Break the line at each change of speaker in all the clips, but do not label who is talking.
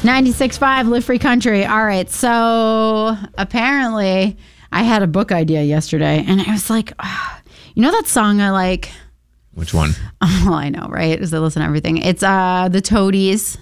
96.5 Live Free Country. All right, so apparently I had a book idea yesterday, and I was like, you know that song I like?
Which one?
Oh, I know, right? Because I listen to everything. It's the Toadies.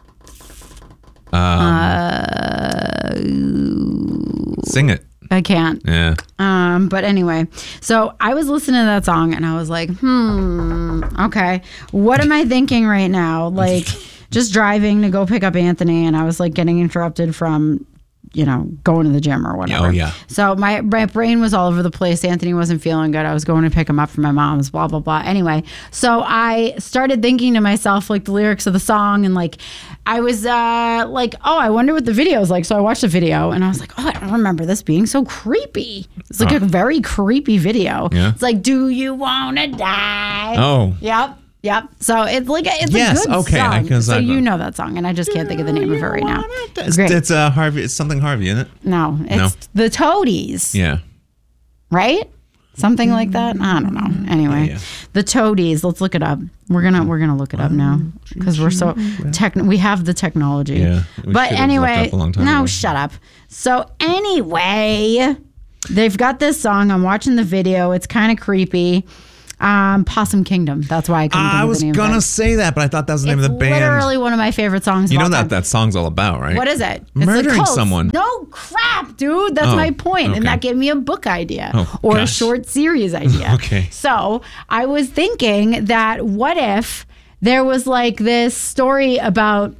Sing it.
I can't.
Yeah.
But anyway, so I was listening to that song, and I was like, okay, what am I thinking right now? Like, just driving to go pick up Anthony, and I was like getting interrupted from, going to the gym or whatever.
Oh, yeah.
So my brain was all over the place. Anthony wasn't feeling good. I was going to pick him up from my mom's, blah, blah, blah. Anyway, so I started thinking to myself, like, the lyrics of the song, and like, I was like, oh, I wonder what the video is like. So I watched the video, and I was like, oh, I don't remember this being so creepy. It's like a very creepy video.
Yeah.
It's like, do you want to die?
Oh.
Yep. So it's like it's a good song. So you know that song, and I just can't think of the name of it right now.
It's Harvey. It's something Harvey, isn't it?
No, it's the Toadies.
Yeah.
Right? Something like that. I don't know. Anyway, the Toadies. Let's look it up. We're gonna look it up now because we're so we have the technology.
Yeah.
But anyway,
ago.
Shut up. So anyway, they've got this song. I'm watching the video. It's kind of creepy. Possum Kingdom. That's why I couldn't think of the name of it.
I was gonna say that, but I thought that was the name of the band.
It's literally one of my favorite songs.
You know that song's all about, right?
What is it?
Murdering someone.
No crap, dude. That's my point.
Okay.
And that gave me a book idea
or
a short series idea.
Okay.
So I was thinking that what if there was like this story about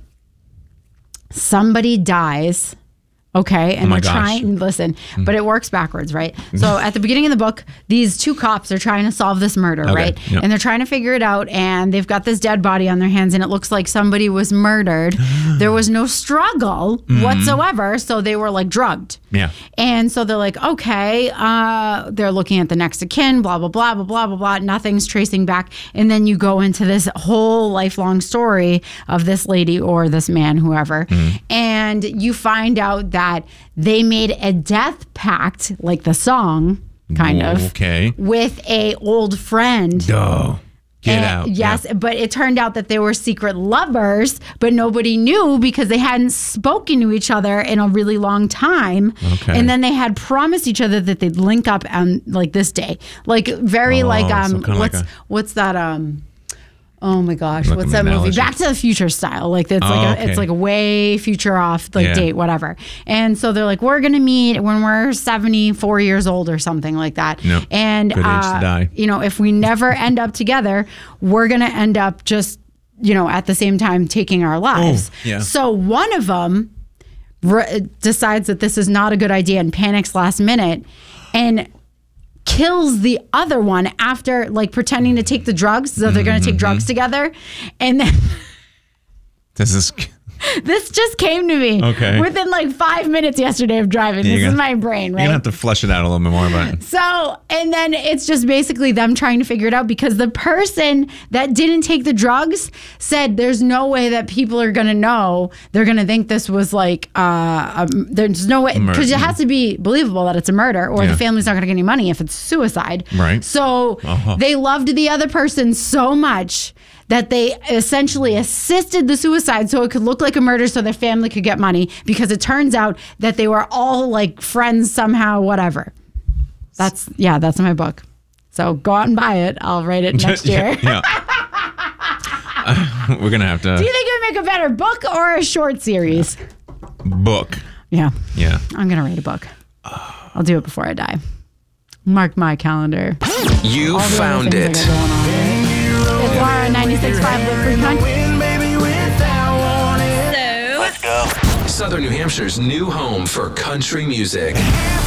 somebody dies. Okay, and they're trying, listen, but it works backwards, right? So at the beginning of the book, these two cops are trying to solve this murder, right? Yep. And they're trying to figure it out, and they've got this dead body on their hands, and it looks like somebody was murdered. There was no struggle whatsoever, so they were like drugged.
Yeah.
And so they're like, okay, they're looking at the next of kin, blah, blah, blah, blah, blah, blah, blah. Nothing's tracing back. And then you go into this whole lifelong story of this lady or this man, whoever. And you find out that they made a death pact, like the song, kind of, with a old friend.
Get out.
Yes, but it turned out that they were secret lovers, but nobody knew because they hadn't spoken to each other in a really long time. Okay. And then they had promised each other that they'd link up on like this day. Like very what's that oh my gosh, what's that movie? Back to the Future style. Like it's it's like a way future off date, whatever. And so they're like, we're gonna meet when we're 74 years old or something like that.
Yep.
And
good age to die.
If we never end up together, we're gonna end up just at the same time taking our lives. So one of them decides that this is not a good idea and panics last minute and kills the other one after like pretending to take the drugs. So they're going to take drugs together. And then this just came to me within like 5 minutes yesterday of driving. This is my brain, right?
You're going to have to flesh it out a little bit more about it.
So, and then it's just basically them trying to figure it out because the person that didn't take the drugs said there's no way that people are going to know. They're going to think this was like, there's no way, because it has to be believable that it's a murder or the family's not going to get any money if it's suicide.
Right.
So they loved the other person so much that they essentially assisted the suicide so it could look like a murder so their family could get money because it turns out that they were all like friends somehow, whatever. That's my book. So go out and buy it. I'll write it next year.
We're going to have to.
Do you think it would make a better book or a short series?
Book.
Yeah.
Yeah.
I'm going to write a book. I'll do it before I die. Mark my calendar.
You found it.
It's Laura, 96.5 Live Free Country.
Let's go. Southern New Hampshire's new home for country music.